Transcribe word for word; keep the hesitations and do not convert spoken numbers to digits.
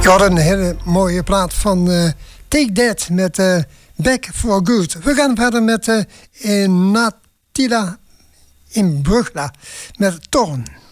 hoorde een hele mooie plaat van uh, Take That met uh, Back for Good. We gaan verder met uh, Natila Imbrugla met Torn.